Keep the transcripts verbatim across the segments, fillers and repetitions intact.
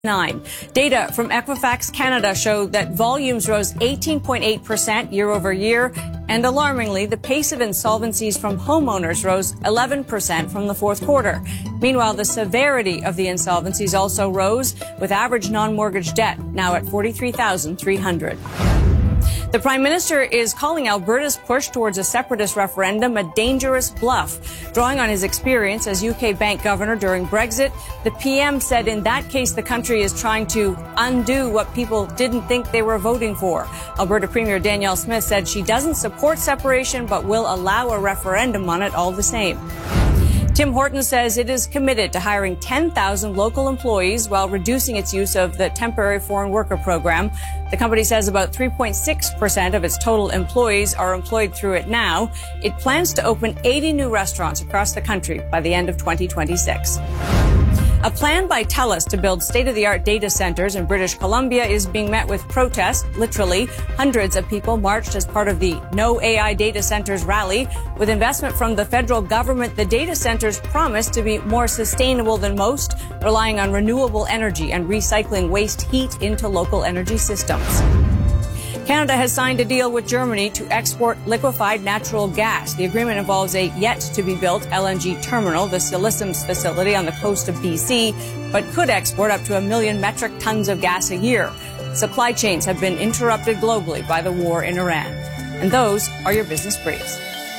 Nine. Data from Equifax Canada showed that volumes rose eighteen point eight percent year over year, and alarmingly, the pace of insolvencies from homeowners rose eleven percent from the fourth quarter. Meanwhile, the severity of the insolvencies also rose, with average non-mortgage debt now at forty-three thousand three hundred. The Prime Minister is calling Alberta's push towards a separatist referendum a dangerous bluff. Drawing on his experience as U K bank governor during Brexit, the P M said in that case the country is trying to undo what people didn't think they were voting for. Alberta Premier Danielle Smith said she doesn't support separation but will allow a referendum on it all the same. Tim Hortons says it is committed to hiring ten thousand local employees while reducing its use of the temporary foreign worker program. The company says about three point six percent of its total employees are employed through it now. It plans to open eighty new restaurants across the country by the end of twenty twenty-six. A plan by TELUS to build state-of-the-art data centers in British Columbia is being met with protest. Literally, hundreds of people marched as part of the No A I Data Centers rally. With investment from the federal government, the data centers promise to be more sustainable than most, relying on renewable energy and recycling waste heat into local energy systems. Canada has signed a deal with Germany to export liquefied natural gas. The agreement involves a yet-to-be-built L N G terminal, the Silesums facility on the coast of B C, but could export up to a million metric tons of gas a year. Supply chains have been interrupted globally by the war in Iran. And those are your business briefs.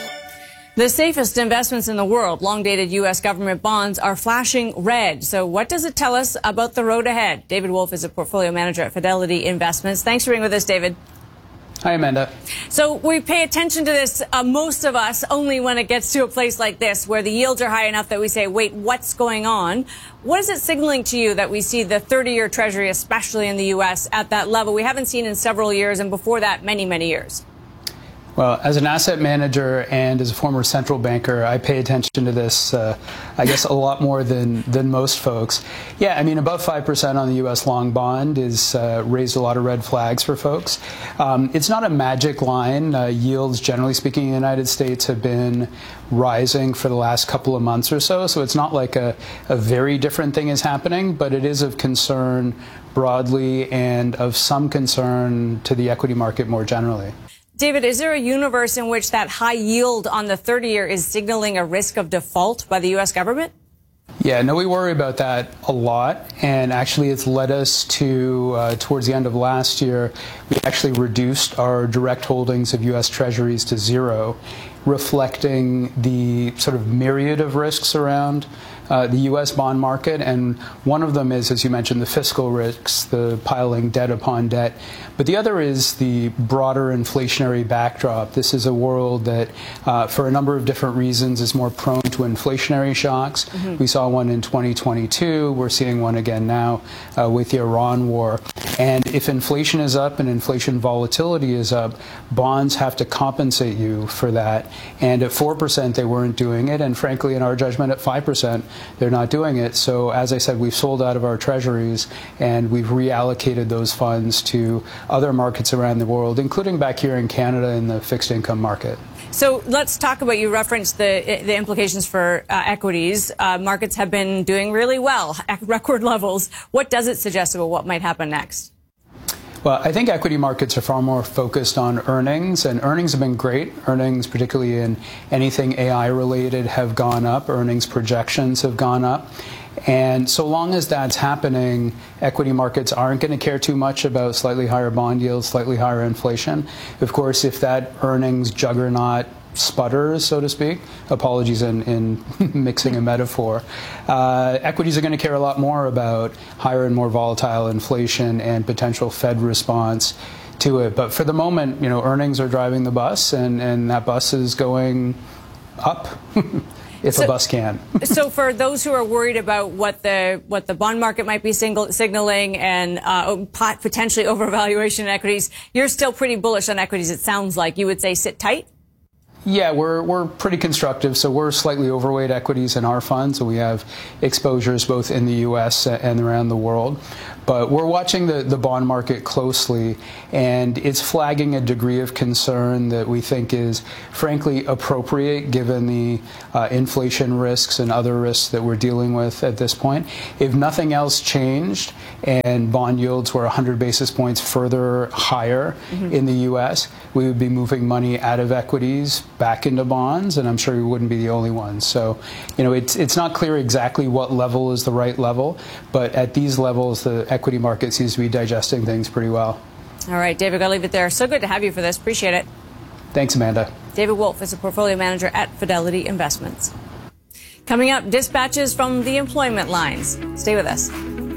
The safest investments in the world, long-dated U S government bonds, are flashing red. So what does it tell us about the road ahead? David Wolf is a portfolio manager at Fidelity Investments. Thanks for being with us, David. Hi, Amanda. So we pay attention to this, uh, most of us, only when it gets to a place like this, where the yields are high enough that we say, wait, what's going on? What is it signaling to you that we see the thirty-year Treasury, especially in the U S, at that level we haven't seen in several years, and before that, many, many years? Well, as an asset manager and as a former central banker, I pay attention to this, uh, I guess, a lot more than, than most folks. Yeah, I mean, above five percent on the U S long bond is uh, raised a lot of red flags for folks. Um, it's not a magic line. Uh, yields, generally speaking, in the United States have been rising for the last couple of months or so, so it's not like a, a very different thing is happening, but it is of concern broadly and of some concern to the equity market more generally. David, is there a universe in which that high yield on the thirty-year is signaling a risk of default by the U S government? Yeah, no, we worry about that a lot, and actually it's led us to, uh, towards the end of last year, we actually reduced our direct holdings of U S Treasuries to zero, reflecting the sort of myriad of risks around uh, the U S bond market. And one of them is, as you mentioned, the fiscal risks, the piling debt upon debt. But the other is the broader inflationary backdrop. This is a world that, uh, for a number of different reasons, is more prone to inflationary shocks. Mm-hmm. We saw one in twenty twenty-two. We're seeing one again now uh, with the Iran war. And if inflation is up and inflation volatility is up, bonds have to compensate you for that. And at four percent, they weren't doing it. And frankly, in our judgment, at five percent, they're not doing it. So as I said, we've sold out of our treasuries and we've reallocated those funds to other markets around the world, including back here in Canada in the fixed income market. So let's talk about, you referenced the the implications for uh, equities. Uh, markets have been doing really well at record levels. What does it suggest about what might happen next? Well, I think equity markets are far more focused on earnings, and earnings have been great. Earnings, particularly in anything A I related, have gone up. Earnings projections have gone up. And so long as that's happening, equity markets aren't going to care too much about slightly higher bond yields, slightly higher inflation. Of course, if that earnings juggernaut sputters, so to speak, apologies in, in mixing a metaphor, uh, equities are going to care a lot more about higher and more volatile inflation and potential Fed response to it. But for the moment, you know, earnings are driving the bus, and, and that bus is going up. If so, a bus can. So for those who are worried about what the what the bond market might be single, signaling and uh, potentially overvaluation in equities, you're still pretty bullish on equities, it sounds like. You would say sit tight? Yeah, we're we're pretty constructive. So we're slightly overweight equities in our fund. So we have exposures both in the U S and around the world. But we're watching the, the bond market closely, and it's flagging a degree of concern that we think is frankly appropriate given the uh, inflation risks and other risks that we're dealing with at this point. If nothing else changed and bond yields were one hundred basis points further higher mm-hmm. in the U S, we would be moving money out of equities back into bonds, and I'm sure we wouldn't be the only ones. So, you know, it's it's not clear exactly what level is the right level, but at these levels, the equity market seems to be digesting things pretty well. All right, David, I'll leave it there. So good to have you for this. Appreciate it. Thanks, Amanda. David Wolf is a portfolio manager at Fidelity Investments. Coming up, dispatches from the employment lines. Stay with us.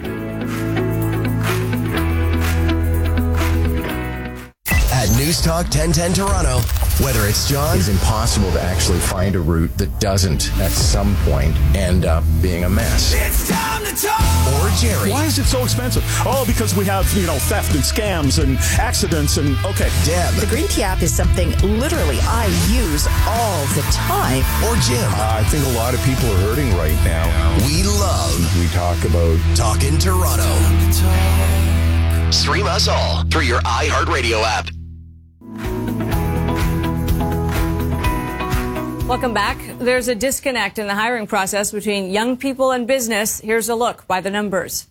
News Talk ten ten Toronto. Whether it's John, it's impossible to actually find a route that doesn't, at some point, end up being a mess. It's time to talk. Or Jerry. Why is it so expensive? Oh, because we have, you know, theft and scams and accidents and, okay. Deb. The Green Tea app is something literally I use all the time. Or Jim. Uh, I think a lot of people are hurting right now. We love. We talk about Talkin' Toronto. Stream us all through your iHeartRadio app. Welcome back. There's a disconnect in the hiring process between young people and business. Here's a look by the numbers.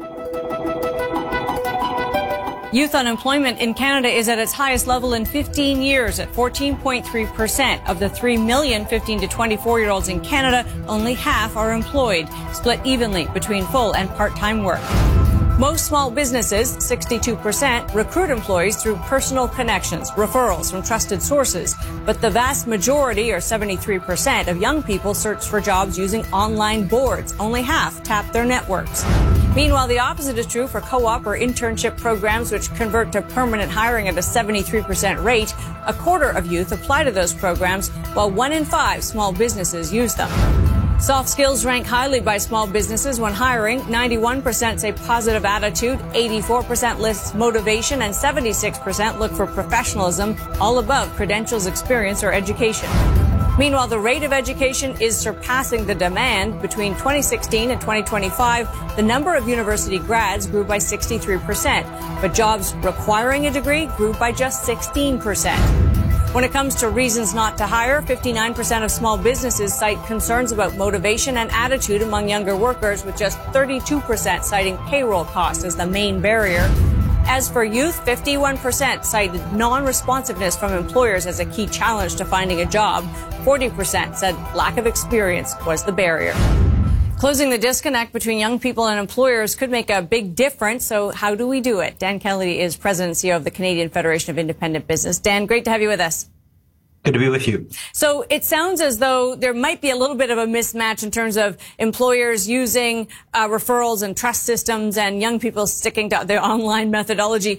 Youth unemployment in Canada is at its highest level in fifteen years at fourteen point three percent. Of the three million fifteen to twenty-four-year-olds in Canada, only half are employed, split evenly between full and part-time work. Most small businesses, sixty-two percent, recruit employees through personal connections, referrals from trusted sources. But the vast majority, or seventy-three percent, of young people search for jobs using online boards. Only half tap their networks. Meanwhile, the opposite is true for co-op or internship programs, which convert to permanent hiring at a seventy-three percent rate. A quarter of youth apply to those programs, while one in five small businesses use them. Soft skills rank highly by small businesses when hiring. ninety-one percent say positive attitude, eighty-four percent lists motivation, and seventy-six percent look for professionalism, all above credentials, experience, or education. Meanwhile, the rate of education is surpassing the demand. Between twenty sixteen and twenty twenty-five, the number of university grads grew by sixty-three percent, but jobs requiring a degree grew by just sixteen percent. When it comes to reasons not to hire, fifty-nine percent of small businesses cite concerns about motivation and attitude among younger workers, with just thirty-two percent citing payroll costs as the main barrier. As for youth, fifty-one percent cited non-responsiveness from employers as a key challenge to finding a job. forty percent said lack of experience was the barrier. Closing the disconnect between young people and employers could make a big difference. So how do we do it? Dan Kelly is President and C E O of the Canadian Federation of Independent Business. Dan, great to have you with us. Good to be with you. So it sounds as though there might be a little bit of a mismatch in terms of employers using uh, referrals and trust systems and young people sticking to their online methodology.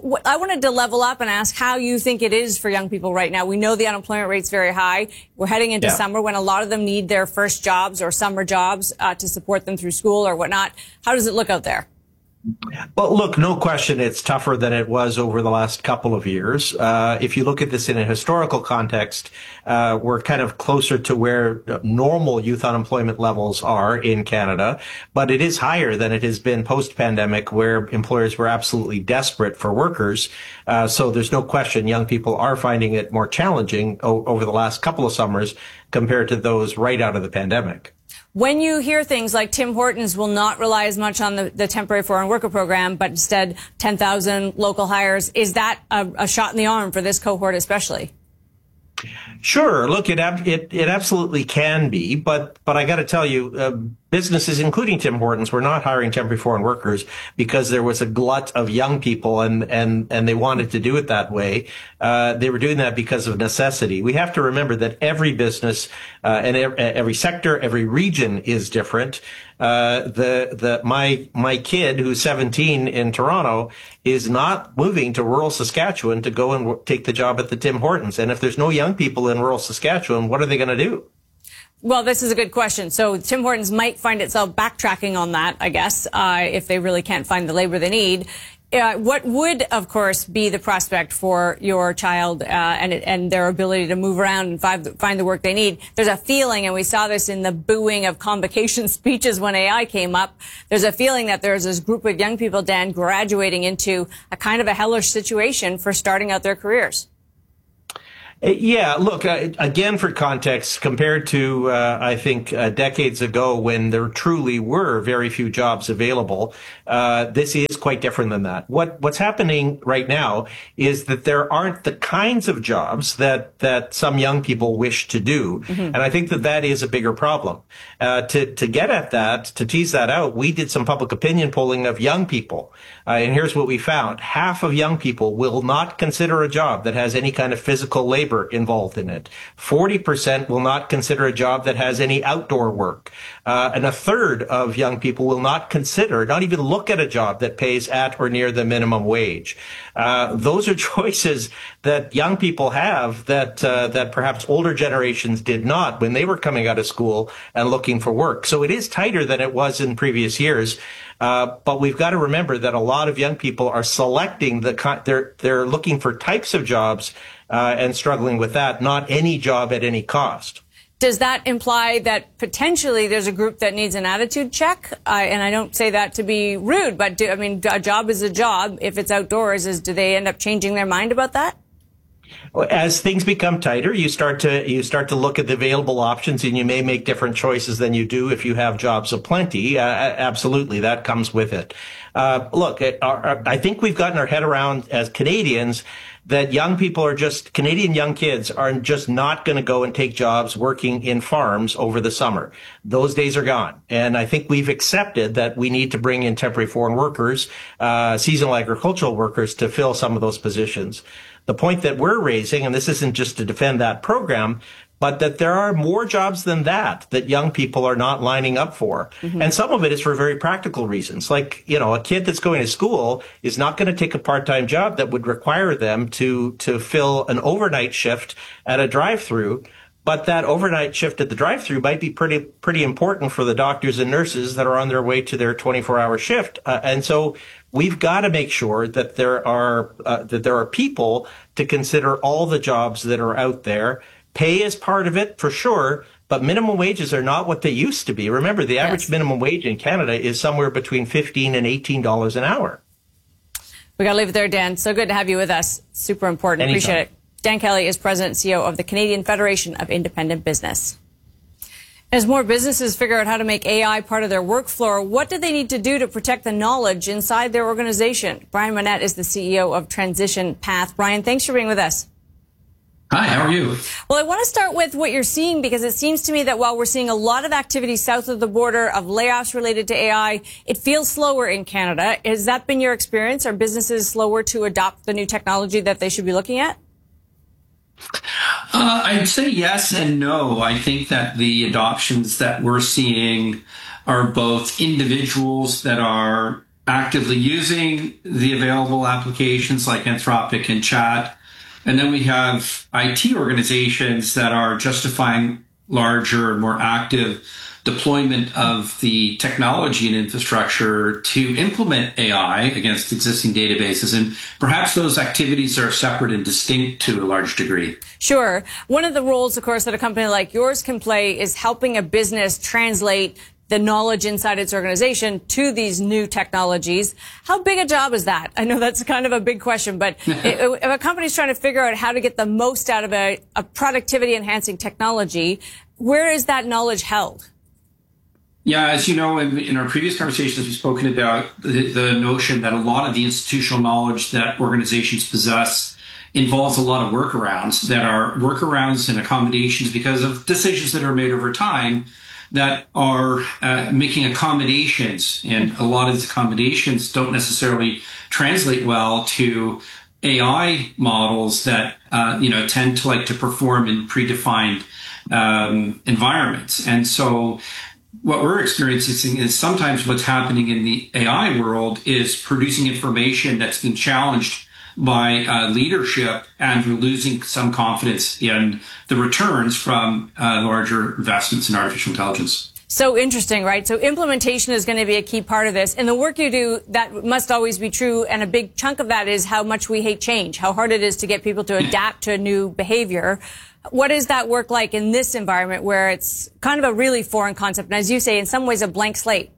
I wanted to level up and ask how you think it is for young people right now. We know the unemployment rate's very high. We're heading into yeah. summer when a lot of them need their first jobs or summer jobs uh, to support them through school or whatnot. How does it look out there? Well, look, no question, it's tougher than it was over the last couple of years. Uh, if you look at this in a historical context, uh, we're kind of closer to where normal youth unemployment levels are in Canada, but it is higher than it has been post-pandemic, where employers were absolutely desperate for workers. Uh, so there's no question young people are finding it more challenging o- over the last couple of summers compared to those right out of the pandemic. When you hear things like Tim Hortons will not rely as much on the, the temporary foreign worker program, but instead ten thousand local hires, is that a, a shot in the arm for this cohort especially? Sure. Look, it it it absolutely can be, but but I got to tell you, uh, businesses, including Tim Hortons, were not hiring temporary foreign workers because there was a glut of young people, and and and they wanted to do it that way. Uh, they were doing that because of necessity. We have to remember that every business uh, and every, every sector, every region is different. Uh, the, the, my, my kid who's seventeen in Toronto is not moving to rural Saskatchewan to go and w- take the job at the Tim Hortons. And if there's no young people in rural Saskatchewan, what are they going to do? Well, this is a good question. So Tim Hortons might find itself backtracking on that, I guess, uh, if they really can't find the labor they need. Uh, what would, of course, be the prospect for your child uh, and and their ability to move around and find, find the work they need? There's a feeling, and we saw this in the booing of convocation speeches when A I came up, there's a feeling that there's this group of young people, Dan, graduating into a kind of a hellish situation for starting out their careers. Yeah, look, uh, again, for context, compared to, uh, I think, uh, decades ago when there truly were very few jobs available, uh, this is quite different than that. What, what's happening right now is that there aren't the kinds of jobs that, that some young people wish to do. Mm-hmm. And I think that that is a bigger problem. Uh, to, to get at that, to tease that out, we did some public opinion polling of young people. Uh, and here's what we found. Half of young people will not consider a job that has any kind of physical labor involved in it. forty percent will not consider a job that has any outdoor work. Uh, and a third of young people will not consider, not even look at a job that pays at or near the minimum wage. Uh, those are choices that young people have that, uh, that perhaps older generations did not when they were coming out of school and looking for work. So it is tighter than it was in previous years. Uh, but we've got to remember that a lot of young people are selecting the, they're, they're looking for types of jobs, uh, and struggling with that, not any job at any cost. Does that imply that potentially there's a group that needs an attitude check? Uh, and I don't say that to be rude, but do, I mean, a job is a job. If it's outdoors, is, do they end up changing their mind about that? As things become tighter, you start to you start to look at the available options, and you may make different choices than you do if you have jobs aplenty. Uh, absolutely, that comes with it. Uh, look, it, our, I think we've gotten our head around as Canadians that young people are just, Canadian young kids are just not going to go and take jobs working in farms over the summer. Those days are gone. And I think we've accepted that we need to bring in temporary foreign workers, uh, seasonal agricultural workers to fill some of those positions. The point that we're raising, and this isn't just to defend that program, but that there are more jobs than that that young people are not lining up for. Mm-hmm. And some of it is for very practical reasons. Like, you know, a kid that's going to school is not going to take a part-time job that would require them to, to fill an overnight shift at a drive-through. But that overnight shift at the drive-through might be pretty, pretty important for the doctors and nurses that are on their way to their twenty-four hour shift. Uh, and so we've got to make sure that there are, uh, that there are people to consider all the jobs that are out there. Pay is part of it, for sure, but minimum wages are not what they used to be. Remember, the average yes. minimum wage in Canada is somewhere between fifteen and eighteen dollars an hour. We got to leave it there, Dan. So good to have you with us. Super important. Anytime. Appreciate it. Dan Kelly is President and C E O of the Canadian Federation of Independent Business. As more businesses figure out how to make A I part of their workflow, what do they need to do to protect the knowledge inside their organization? Brian Monette is the C E O of Transition Path. Brian, thanks for being with us. Hi, how are you? Well, I want to start with what you're seeing, because it seems to me that while we're seeing a lot of activity south of the border of layoffs related to A I, it feels slower in Canada. Has that been your experience? Are businesses slower to adopt the new technology that they should be looking at? Uh, I'd say yes and no. I think that the adoptions that we're seeing are both individuals that are actively using the available applications like Anthropic and Chat. And then we have I T organizations that are justifying larger and more active deployment of the technology and infrastructure to implement A I against existing databases. And perhaps those activities are separate and distinct to a large degree. Sure. One of the roles, of course, that a company like yours can play is helping a business translate the knowledge inside its organization to these new technologies. How big a job is that? I know that's kind of a big question, but if a company's trying to figure out how to get the most out of a, a productivity enhancing technology, where is that knowledge held? Yeah, as you know, in, in our previous conversations, we've spoken about the, the notion that a lot of the institutional knowledge that organizations possess involves a lot of workarounds that are workarounds and accommodations because of decisions that are made over time that are uh, making accommodations. And a lot of these accommodations don't necessarily translate well to A I models that, uh, you know, tend to like to perform in predefined um, environments. And so what we're experiencing is sometimes what's happening in the A I world is producing information that's been challenged by uh, leadership, and we're losing some confidence in the returns from uh, larger investments in artificial intelligence. So interesting, right? So implementation is going to be a key part of this. And the work you do, that must always be true. And a big chunk of that is how much we hate change, how hard it is to get people to adapt to a new behavior. What is that work like in this environment where it's kind of a really foreign concept? And as you say, in some ways, a blank slate.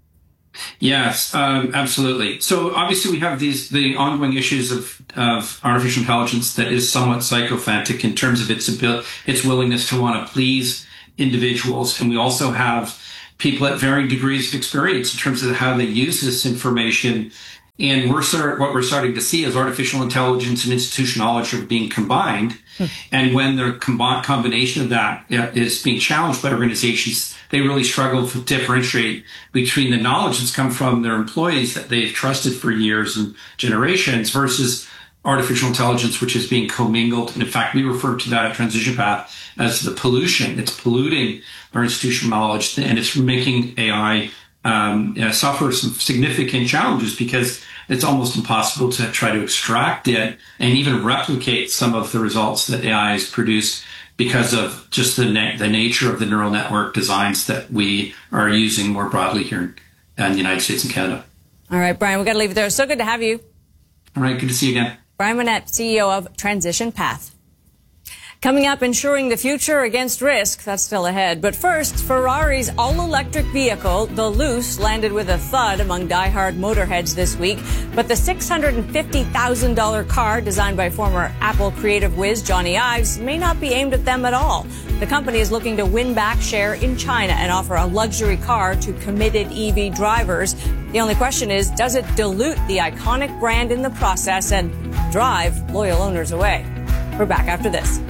Yes, um, absolutely. So obviously we have these the ongoing issues of, of artificial intelligence that is somewhat sycophantic in terms of its ability, its willingness to want to please individuals. And we also have people at varying degrees of experience in terms of how they use this information. And we're start, what we're starting to see is artificial intelligence and institutional knowledge are being combined. Hmm. And when the com- combination of that is being challenged by organizations, they really struggle to differentiate between the knowledge that's come from their employees that they've trusted for years and generations versus artificial intelligence, which is being commingled. And in fact, we refer to that at Transition Path as the pollution. It's polluting our institutional knowledge, and it's making A I um, uh, suffer some significant challenges because it's almost impossible to try to extract it and even replicate some of the results that A I has produced because of just the na- the nature of the neural network designs that we are using more broadly here in the United States and Canada. All right, Brian, we've got to leave it there. So good to have you. All right, good to see you again. Brian Monette, C E O of Transition Path. Coming up, ensuring the future against risk. That's still ahead. But first, Ferrari's all-electric vehicle, the Luce, landed with a thud among die-hard motorheads this week. But the six hundred fifty thousand dollars car, designed by former Apple creative whiz Johnny Ives, may not be aimed at them at all. The company is looking to win back share in China and offer a luxury car to committed E V drivers. The only question is, does it dilute the iconic brand in the process and drive loyal owners away? We're back after this.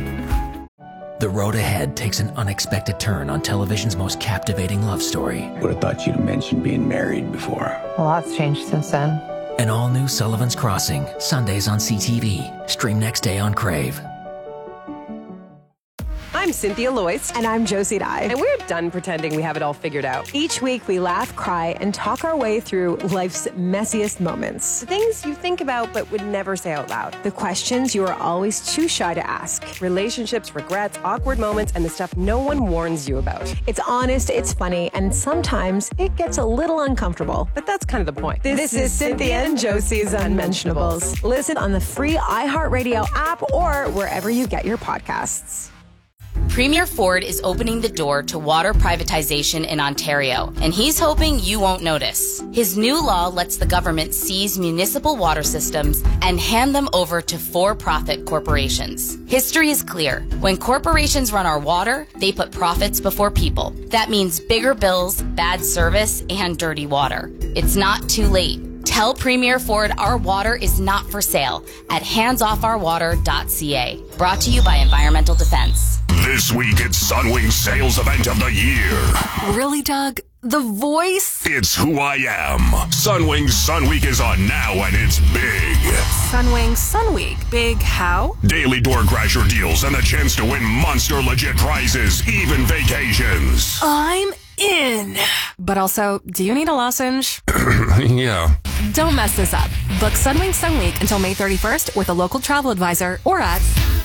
The road ahead takes an unexpected turn on television's most captivating love story. Would have thought you'd mentioned being married before. A lot's changed since then. An all-new Sullivan's Crossing, Sundays on C T V. Stream next day on Crave. I'm Cynthia Loyce. And I'm Josie Dye. And we're done pretending we have it all figured out. Each week we laugh, cry, and talk our way through life's messiest moments. The things you think about but would never say out loud. The questions you are always too shy to ask. Relationships, regrets, awkward moments, and the stuff no one warns you about. It's honest, it's funny, and sometimes it gets a little uncomfortable. But that's kind of the point. This, this is Cynthia and Josie's Unmentionables. Listen on the free iHeartRadio app or wherever you get your podcasts. Premier Ford is opening the door to water privatization in Ontario, and he's hoping you won't notice. His new law lets the government seize municipal water systems and hand them over to for-profit corporations. History is clear. When corporations run our water, they put profits before people. That means bigger bills, bad service, and dirty water. It's not too late. Tell Premier Ford our water is not for sale at hands off our water dot c a. Brought to you by Environmental Defense. This week it's Sunwing's sales event of the year. Really, Doug? The voice? It's who I am. Sunwing's Sun Week is on now and it's big. Sunwing Sun Week. Big how? Daily door crasher deals and the chance to win monster legit prizes, even vacations. I'm in. But also, do you need a lozenge? Yeah. Don't mess this up. Book Sunwing Sun Week until May thirty-first with a local travel advisor or at...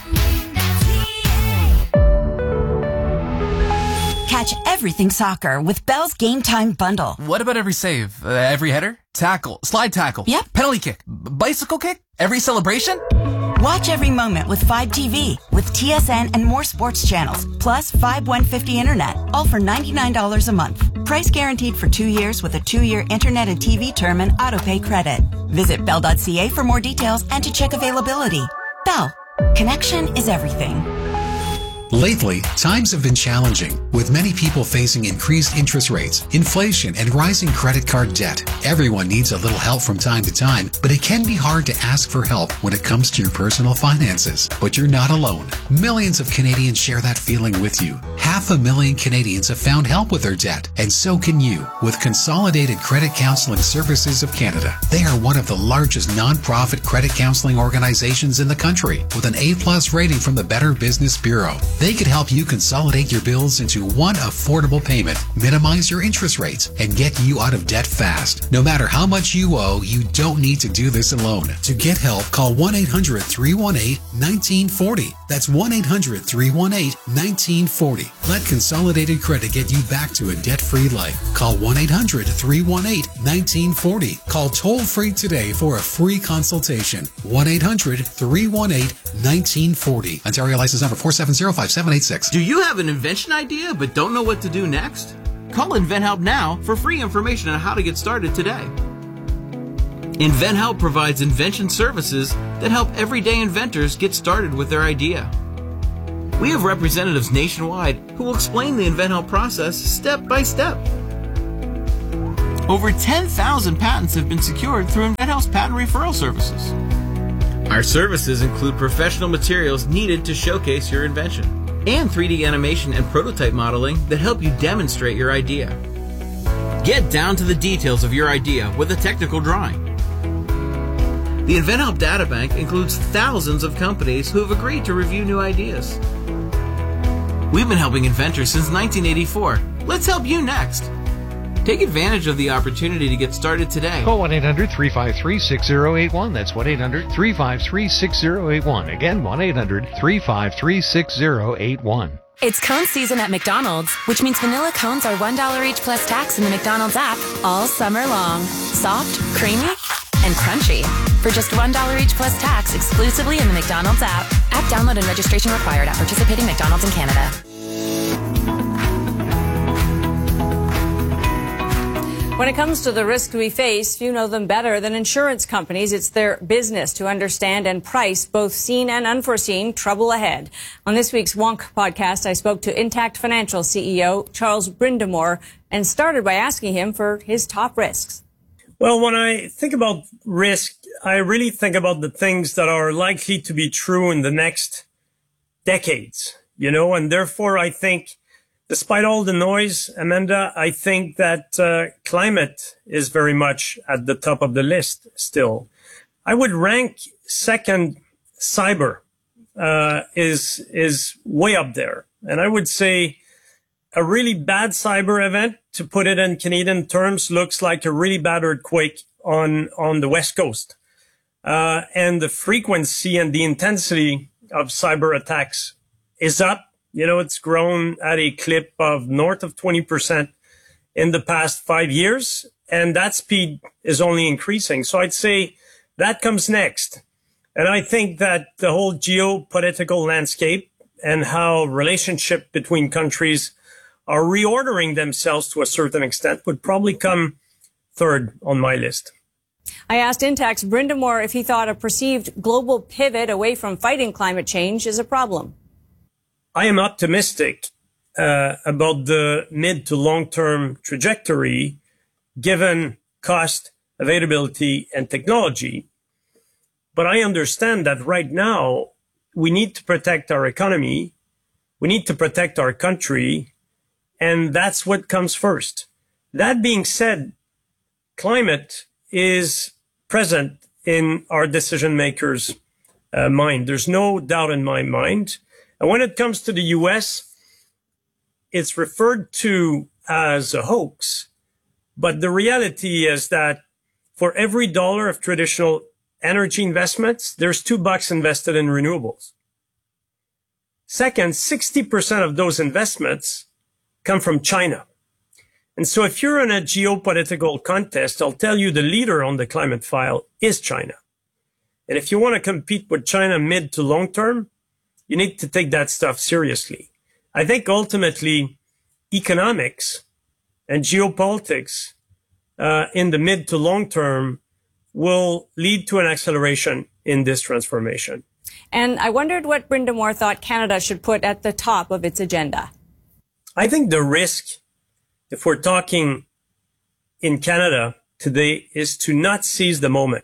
Catch everything soccer with Bell's Game Time Bundle. What about every save? Uh, every header? Tackle? Slide tackle? Yep. Penalty kick? B- bicycle kick? Every celebration? Watch every moment with Fibe T V with T S N and more sports channels, plus Fibe one fifty Internet, all for ninety-nine dollars a month. Price guaranteed for two years with a two-year Internet and T V term and autopay credit. Visit bell dot c a for more details and to check availability. Bell. Connection is everything. Lately, times have been challenging, with many people facing increased interest rates, inflation, and rising credit card debt. Everyone needs a little help from time to time, but it can be hard to ask for help when it comes to your personal finances. But you're not alone. Millions of Canadians share that feeling with you. Half a million Canadians have found help with their debt, and so can you with Consolidated Credit Counseling Services of Canada. They are one of the largest non-profit credit counseling organizations in the country, with an A plus rating from the Better Business Bureau. They could help you consolidate your bills into one affordable payment, minimize your interest rates, and get you out of debt fast. No matter how much you owe, you don't need to do this alone. To get help, call one eight hundred three one eight one nine four zero That's one eight hundred three one eight one nine four zero. Let Consolidated Credit get you back to a debt-free life. Call one eight hundred three one eight one nine four zero. Call toll-free today for a free consultation. one eight hundred three one eight one nine four zero. Ontario license number four seven zero five seven eight six. Do you have an invention idea but don't know what to do next? Call InventHelp now for free information on how to get started today. InventHelp provides invention services that help everyday inventors get started with their idea. We have representatives nationwide who will explain the InventHelp process step by step. Over ten thousand patents have been secured through InventHelp's patent referral services. Our services include professional materials needed to showcase your invention and three D animation and prototype modeling that help you demonstrate your idea. Get down to the details of your idea with a technical drawing. The InventHelp Databank includes thousands of companies who have agreed to review new ideas. We've been helping inventors since nineteen eighty-four. Let's help you next. Take advantage of the opportunity to get started today. Call one eight hundred three five three six zero eight one. That's one eight hundred three five three six zero eight one. Again, one eight hundred three five three six zero eight one. It's cone season at McDonald's, which means vanilla cones are one dollar each plus tax in the McDonald's app all summer long. Soft, creamy, and crunchy. For just one dollar each plus tax exclusively in the McDonald's app. App download and registration required at participating McDonald's in Canada. When it comes to the risks we face, few know them better than insurance companies. It's their business to understand and price both seen and unforeseen trouble ahead. On this week's Wonk podcast, I spoke to Intact Financial C E O Charles Brindamour and started by asking him for his top risks. Well, when I think about risk, I really think about the things that are likely to be true in the next decades, you know, and therefore I think despite all the noise, Amanda, I think that uh, climate is very much at the top of the list still. I would rank second cyber uh, is is way up there. And I would say a really bad cyber event, to put it in Canadian terms, looks like a really bad earthquake on, on the West Coast. Uh, and the frequency and the intensity of cyber attacks is up. You know, it's grown at a clip of north of twenty percent in the past five years, and that speed is only increasing. So I'd say that comes next. And I think that the whole geopolitical landscape and how relationship between countries are reordering themselves to a certain extent would probably come third on my list. I asked Intact's Brindamour if he thought a perceived global pivot away from fighting climate change is a problem. I am optimistic uh, about the mid to long-term trajectory given cost, availability, and technology. But I understand that right now we need to protect our economy, we need to protect our country, and that's what comes first. That being said, climate is present in our decision makers' uh, mind. There's no doubt in my mind. And when it comes to the U S, it's referred to as a hoax. But the reality is that for every dollar of traditional energy investments, there's two bucks invested in renewables. Second, sixty percent of those investments come from China. And so if you're in a geopolitical contest, I'll tell you the leader on the climate file is China. And if you want to compete with China mid to long term, you need to take that stuff seriously. I think ultimately economics and geopolitics uh, in the mid to long term will lead to an acceleration in this transformation. And I wondered what Brindamour thought Canada should put at the top of its agenda. I think the risk, if we're talking in Canada today, is to not seize the moment.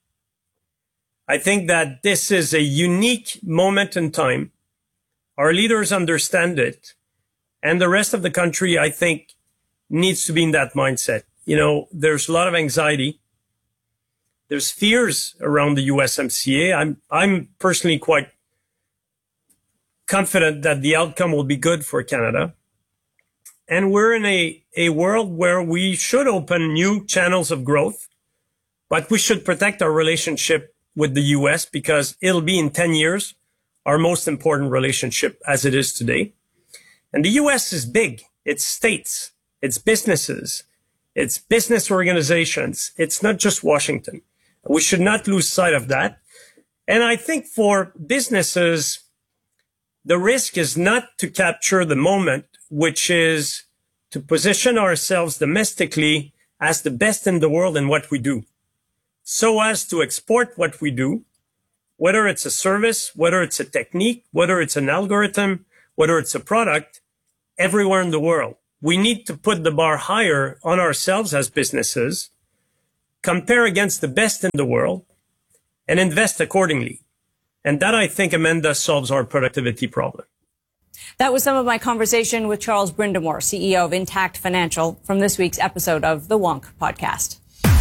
I think that this is a unique moment in time. Our leaders understand it. And the rest of the country, I think, needs to be in that mindset. You know, there's a lot of anxiety. There's fears around the U S M C A. I'm, I'm personally quite confident that the outcome will be good for Canada. And we're in a, a world where we should open new channels of growth, but we should protect our relationship with the U S because it'll be in ten years our most important relationship as it is today. And the U S is big. It's states, it's businesses, it's business organizations. It's not just Washington. We should not lose sight of that. And I think for businesses, the risk is not to capture the moment, which is to position ourselves domestically as the best in the world in what we do, so as to export what we do, whether it's a service, whether it's a technique, whether it's an algorithm, whether it's a product, everywhere in the world. We need to put the bar higher on ourselves as businesses, compare against the best in the world, and invest accordingly. And that, I think, Amanda, solves our productivity problem. That was some of my conversation with Charles Brindamour, C E O of Intact Financial, from this week's episode of the Wonk Podcast.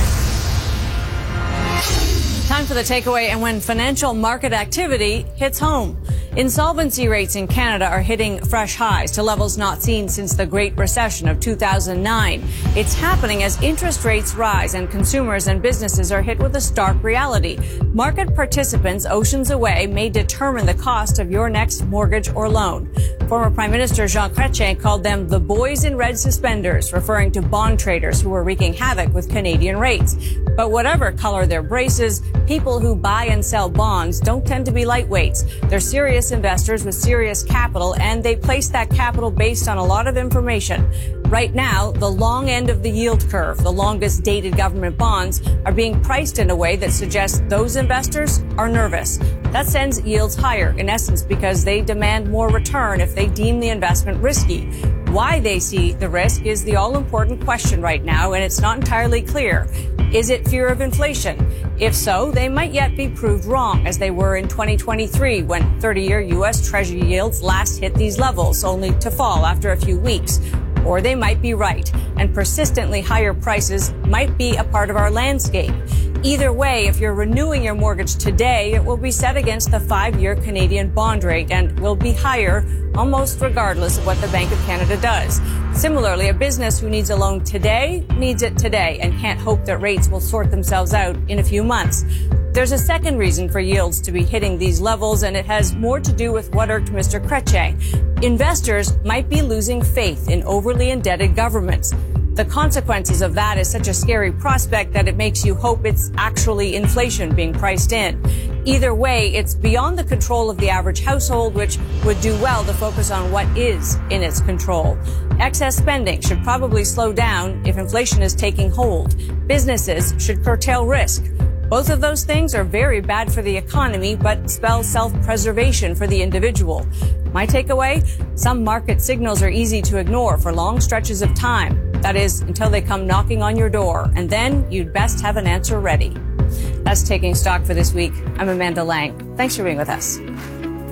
Time for the takeaway, and when financial market activity hits home. Insolvency rates in Canada are hitting fresh highs to levels not seen since the Great Recession of two thousand nine. It's happening as interest rates rise and consumers and businesses are hit with a stark reality. Market participants oceans away may determine the cost of your next mortgage or loan. Former Prime Minister Jean Chrétien called them the boys in red suspenders, referring to bond traders who were wreaking havoc with Canadian rates. But whatever color their braces, people who buy and sell bonds don't tend to be lightweights. They're serious investors with serious capital, and they place that capital based on a lot of information. Right now, the long end of the yield curve, the longest dated government bonds, are being priced in a way that suggests those investors are nervous. That sends yields higher, in essence, because they demand more return if they deem the investment risky. Why they see the risk is the all-important question right now, and it's not entirely clear. Is it fear of inflation? If so, they might yet be proved wrong, as they were in twenty twenty-three, when thirty-year U S Treasury yields last hit these levels, only to fall after a few weeks. Or they might be right, and persistently higher prices might be a part of our landscape. Either way, if you're renewing your mortgage today, it will be set against the five-year Canadian bond rate and will be higher almost regardless of what the Bank of Canada does. Similarly, a business who needs a loan today needs it today and can't hope that rates will sort themselves out in a few months. There's a second reason for yields to be hitting these levels, and it has more to do with what irked Mister Chrétien. Investors might be losing faith in overly indebted governments. The consequences of that is such a scary prospect that it makes you hope it's actually inflation being priced in. Either way, it's beyond the control of the average household, which would do well to focus on what is in its control. Excess spending should probably slow down if inflation is taking hold. Businesses should curtail risk. Both of those things are very bad for the economy, but spell self-preservation for the individual. My takeaway? Some market signals are easy to ignore for long stretches of time. That is, until they come knocking on your door, and then you'd best have an answer ready. That's Taking Stock for this week. I'm Amanda Lang. Thanks for being with us.